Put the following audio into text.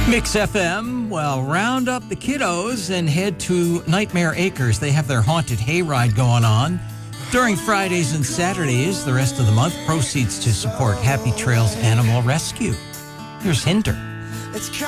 Mix FM. Well, round up the kiddos and head to Nightmare Acres. They have their haunted hayride going on during Fridays and Saturdays. The rest of the month, proceeds to support Happy Trails Animal Rescue. Here's Hinder. It's